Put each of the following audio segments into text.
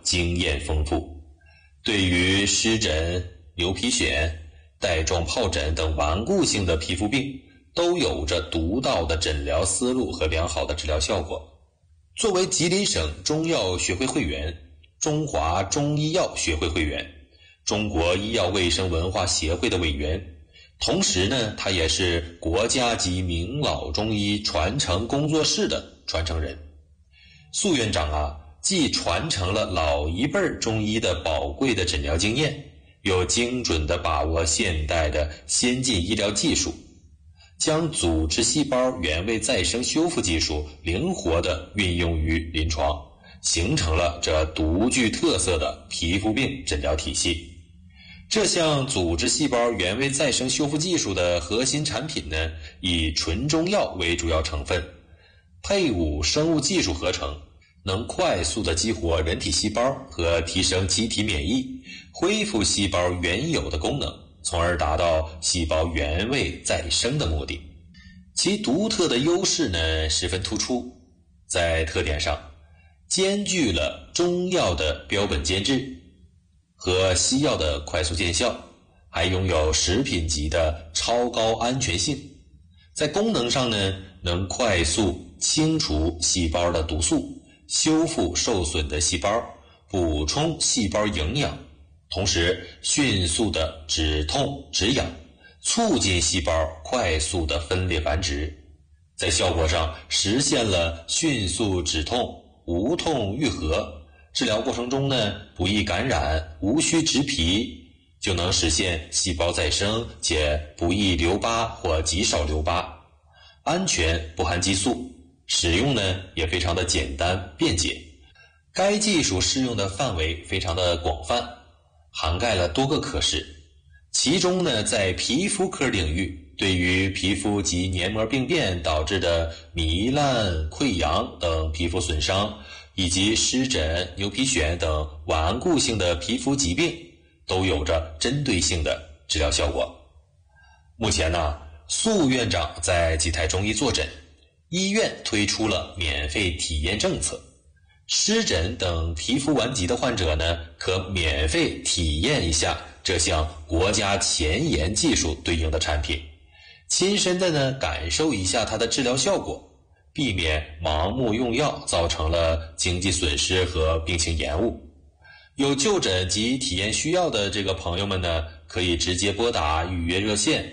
经验丰富，对于湿疹、牛皮癣、带状疱疹等顽固性的皮肤病都有着独到的诊疗思路和良好的治疗效果。作为吉林省中药学会会员、中华中医药学会会员、中国医药卫生文化协会的委员，同时呢，他也是国家级名老中医传承工作室的传承人。苏院长既传承了老一辈中医的宝贵的诊疗经验，又精准地把握现代的先进医疗技术，将组织细胞原位再生修复技术灵活地运用于临床，形成了这独具特色的皮肤病诊疗体系。这项组织细胞原位再生修复技术的核心产品呢，以纯中药为主要成分，配伍生物技术合成，能快速地激活人体细胞和提升机体免疫，恢复细胞原有的功能，从而达到细胞原位再生的目的。其独特的优势呢，十分突出，在特点上兼具了中药的标本兼治和西药的快速见效，还拥有食品级的超高安全性。在功能上呢，能快速清除细胞的毒素，修复受损的细胞，补充细胞营养，同时迅速的止痛止痒，促进细胞快速的分裂繁殖。在效果上实现了迅速止痛、无痛愈合，治疗过程中呢，不易感染，无需植皮，就能实现细胞再生，且不易留疤或极少留疤，安全，不含激素，使用呢也非常的简单便捷。该技术适用的范围非常的广泛，涵盖了多个科室，其中呢，在皮肤科领域，对于皮肤及黏膜病变导致的糜烂、溃疡等皮肤损伤，以及湿疹、牛皮癣等顽固性的皮肤疾病，都有着针对性的治疗效果。目前呢，苏院长在济泰中医坐诊，医院推出了免费体验政策，湿疹等皮肤顽疾的患者呢，可免费体验一下这项国家前沿技术对应的产品，亲身的呢感受一下它的治疗效果，避免盲目用药造成了经济损失和病情延误。有就诊及体验需要的这个朋友们呢，可以直接拨打预约热线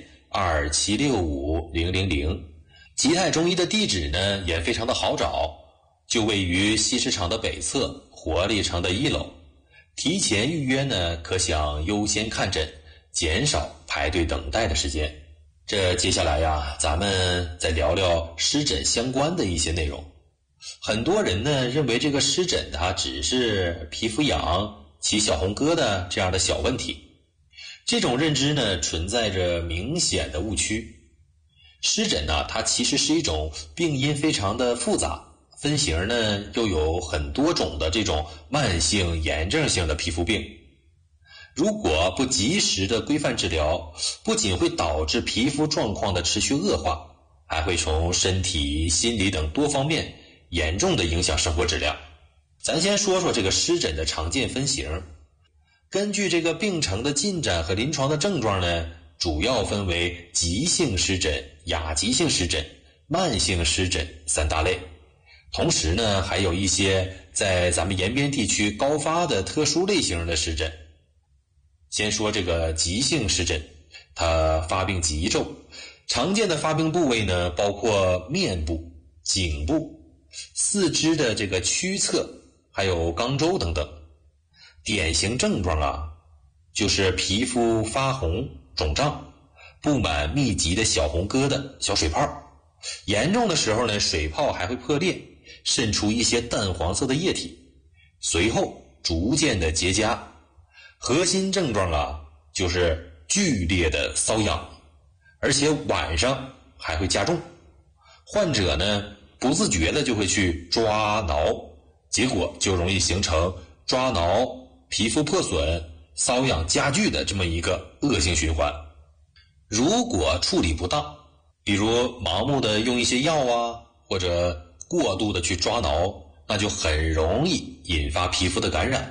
27650000。吉泰中医的地址呢也非常的好找，就位于西市场的北侧，活力城的1楼。提前预约呢，可享优先看诊，减少排队等待的时间。这接下来呀，咱们再聊聊湿疹相关的一些内容。很多人呢认为这个湿疹它只是皮肤痒、起小红疙瘩这样的小问题，这种认知呢存在着明显的误区。湿疹呢，它其实是一种病因非常的复杂，分型呢又有很多种的这种慢性炎症性的皮肤病。如果不及时的规范治疗，不仅会导致皮肤状况的持续恶化，还会从身体、心理等多方面严重的影响生活质量。咱先说说这个湿疹的常见分型。根据这个病程的进展和临床的症状呢，主要分为急性湿疹、亚急性湿疹、慢性湿疹3大类。同时呢，还有一些在咱们延边地区高发的特殊类型的湿疹。先说这个急性湿疹，它发病急骤，常见的发病部位呢，包括面部、颈部、四肢的这个躯侧，还有肛周等等。典型症状就是皮肤发红、肿胀，布满密集的小红疙瘩、小水泡，严重的时候呢，水泡还会破裂，渗出一些淡黄色的液体，随后逐渐的结痂。核心症状就是剧烈的瘙痒，而且晚上还会加重。患者呢不自觉的就会去抓挠，结果就容易形成抓挠、皮肤破损、瘙痒加剧的这么一个恶性循环。如果处理不当，比如盲目的用一些药或者过度的去抓挠，那就很容易引发皮肤的感染。